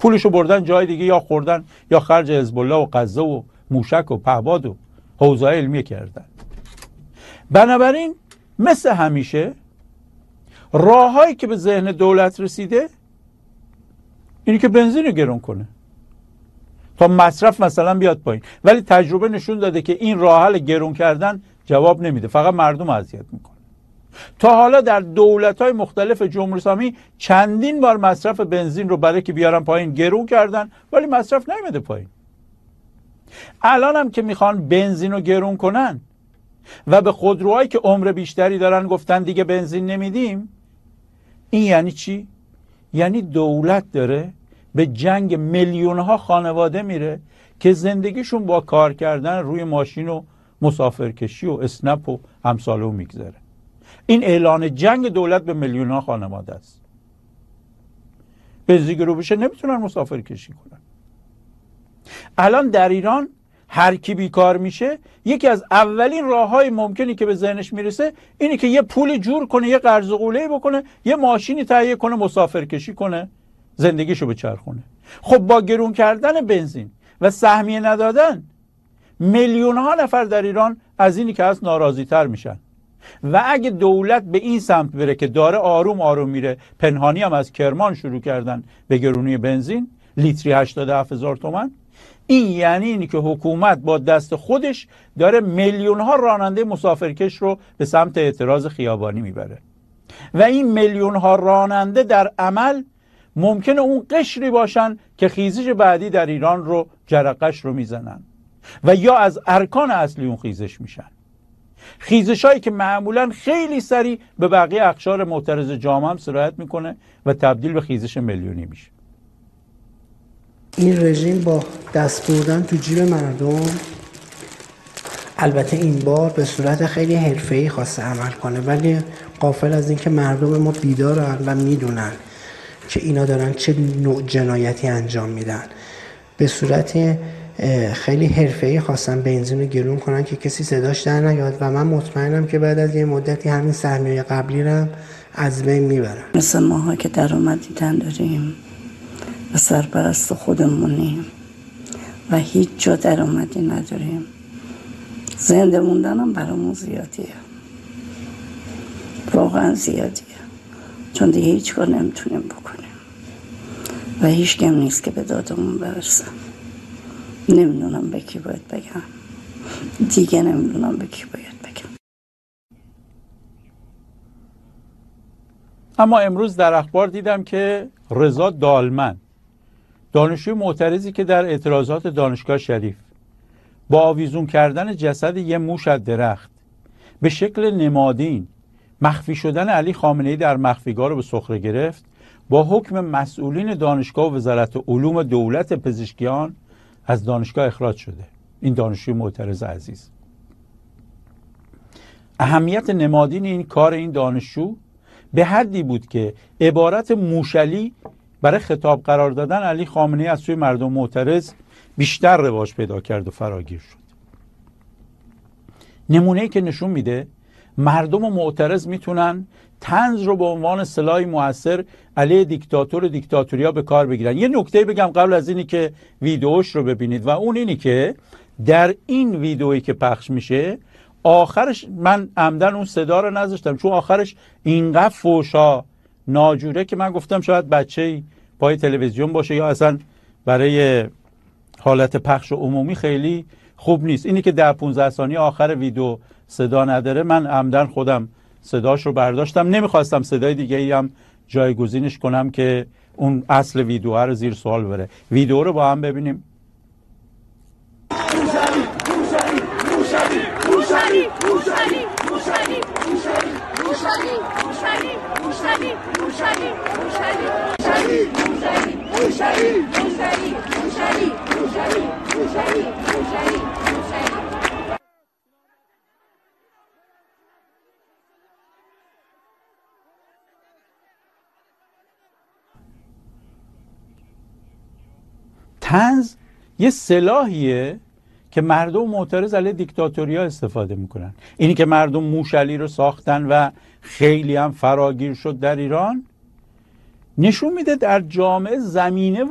پولشو بردن جای دیگه، یا خوردن یا خرج حزب الله و غزه و موشک و پهباد و حوزه علمیه کردن. بنابراین مثل همیشه راههایی که به ذهن دولت رسیده اینی که بنزین رو گرون کنه تا مصرف مثلا بیاد پایین، ولی تجربه نشون داده که این راه حل گرون کردن جواب نمیده، فقط مردم اذیت میکنه. تا حالا در دولت‌های مختلف جمهوری اسلامی چندین بار مصرف بنزین رو برای که بیارن پایین گرون کردن، ولی مصرف نیامده پایین. الان هم که میخوان بنزین رو گرون کنن و به خودروهایی که عمر بیشتری دارن گفتن دیگه بنزین نمیدیم، این یعنی چی؟ یعنی دولت داره به جنگ میلیون‌ها خانواده میره که زندگیشون با کار کردن روی ماشین و مسافرکشی و اسنپ و امثال اون میگذره. این اعلان جنگ دولت به میلیون‌ها خانواده است. بنزین گرون بشه نمیتونن مسافرکشی کنن. الان در ایران هر کی بیکار میشه، یکی از اولین راههای ممکنی که به ذهنش میرسه اینه که یه پولی جور کنه، یه قرض و قوله‌ای بکنه، یه ماشینی تهیه کنه، مسافرکشی کنه، زندگیشو بچرخونه. خب با گرون کردن بنزین و سهمیه ندادن، میلیون‌ها نفر در ایران از اینی که هست ناراضی‌تر میشن. و اگه دولت به این سمت بره که داره آروم آروم میره، پنهانی هم از کرمان شروع کردن به گرونی بنزین، لیتری 87,000 تومان، این یعنی اینی که حکومت با دست خودش داره میلیون‌ها راننده مسافرکش رو به سمت اعتراض خیابانی میبره. و این میلیون‌ها راننده در عمل ممکنه اون قشری باشن که خیزش بعدی در ایران رو جرقش رو میزنن و یا از ارکان اصلی اون خیزش میشن. خیزش هایی که معمولا خیلی سریع به بقیه اقشار معترض جامعه هم سرایت میکنه و تبدیل به خیزش میلیونی میشه. این رژیم با دست بردن تو جیب مردم، البته این بار به صورت خیلی حرفه‌ای خواسته عمل کنه، ولی غافل از اینکه مردم ما بیدارن و میدونن که اینا دارن چه نوع جنایتی انجام میدن. به صورت خیلی حرفه‌ای خواستن بنزین رو گرون کنن که کسی صداش در نیاد و من مطمئنم که بعد از یه مدتی همین سهمیه قبلی رو از بین میبرن. مثل ماها که درآمدی نداریم و سرپرست خودمونیم و هیچ جا درآمدی نداریم، زنده موندنم برامون زیادیه، واقعا زیادیه، چون دیگه هیچ کار نمیتونیم بکنیم و هیچ کم نیست که به دادمون برسه. نمیدونم به کی باید بگم دیگه، نمیدونم به کی باید بگم. اما امروز در اخبار دیدم که رضا دالمن، دانشجوی معترضی که در اعتراضات دانشگاه شریف با آویزون کردن جسد یه موش از درخت به شکل نمادین مخفی شدن علی خامنه‌ای در مخفیگاه رو به سخره گرفت، با حکم مسئولین دانشگاه و وزارت علوم دولت پزشکیان از دانشگاه اخراج شده. این دانشجوی معترض عزیز. اهمیت نمادین این کار این دانشجو به حدی بود که عبارت موشلی برای خطاب قرار دادن علی خامنه‌ای از سوی مردم معترض بیشتر رواج پیدا کرد و فراگیر شد. نمونه‌ای که نشون میده مردم معترض میتونن طنز رو به عنوان سلاح مؤثر علیه دیکتاتور و دیکتاتوریا به کار بگیرن. یه نکته بگم قبل از اینی که ویدیوش رو ببینید، و اون اینی که در این ویدیویی که پخش میشه آخرش، من عمدن اون صدا رو نذاشتم چون آخرش اینقدر فوشا ناجوره که من گفتم شاید بچه‌ای پای تلویزیون باشه یا اصلا برای حالت پخش عمومی خیلی خوب نیست. اینی که در 15 ثانیه آخر ویدیو صدا نداره، من عمدن خودم صداش رو برداشتم، نمیخواستم صدای دیگه ای هم جایگزینش کنم که اون اصل ویدیو رو زیر سوال بره. ویدیو رو با هم ببینیم. طنز یه سلاحیه که مردم معترض علیه دیکتاتوریا استفاده میکنن. اینی که مردم موشلی رو ساختن و خیلی هم فراگیر شد در ایران، نشون میده در جامعه زمینه